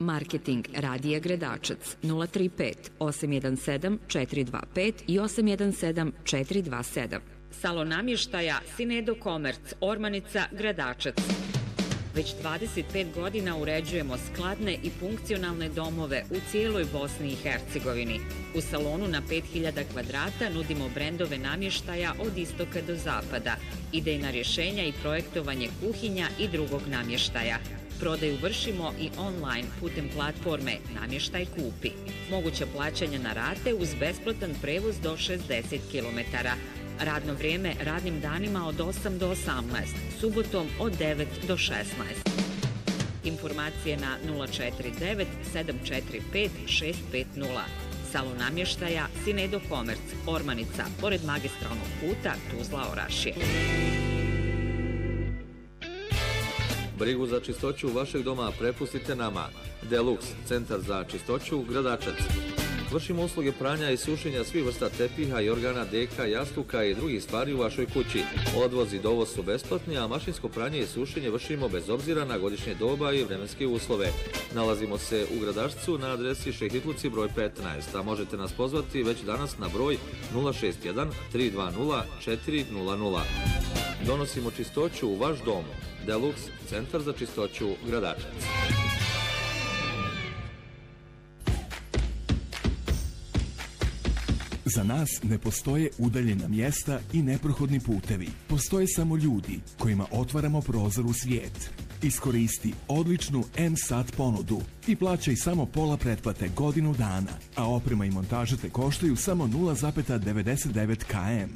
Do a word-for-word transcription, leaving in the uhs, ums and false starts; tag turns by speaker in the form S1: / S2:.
S1: Marketing Radija Gredačac nula tri pet osam jedan sedam četiri dva pet i osam jedan sedam četiri dva sedam. Salon namještaja Sinedo Komerc, Ormanica, Gredačac. Već dvadeset pet godina uređujemo skladne i funkcionalne domove u cijeloj Bosni i Hercegovini. U salonu na pet hiljada kvadrata nudimo brendove namještaja od istoka do zapada, idejna rješenja i projektovanje kuhinja i drugog namještaja. Prodaju vršimo i online putem platforme Namještaj kupi. Moguće plaćanja na rate uz besplatan prevoz do šezdeset kilometara. Radno vrijeme radnim danima od osam do osamnaest, subotom od devet do šesnaest. Informacije na nula četiri devet sedam četiri pet šest pet nula. Salon namještaja Sinedo Komerc, Ormanica, pored magistralnog puta Tuzla-Orašje.
S2: Brigu za čistoću vašeg doma prepustite nama. Deluxe, centar za čistoću, Gradačac. Vršimo usluge pranja i sušenja svih vrsta tepiha i organa, deka, jastuka i drugih stvari u vašoj kući. Odvoz i dovoz su besplatni, a mašinsko pranje i sušenje vršimo bez obzira na godišnje doba i vremenske uslove. Nalazimo se u Gradačcu na adresi Šehitluci broj petnaest, a možete nas pozvati već danas na broj nula šest jedan tri dva nula četiri nula nula. Donosimo čistoću u vaš dom. Deluxe, centar za čistoću, Gradačac.
S3: Za nas ne postoje udaljena mjesta i neprohodni putevi. Postoje samo ljudi kojima otvaramo prozor u svijet. Iskoristi odličnu M-Sat ponudu i plaćaj samo pola pretplate godinu dana, a oprema i montaža te koštaju samo nula zarez devedeset devet km.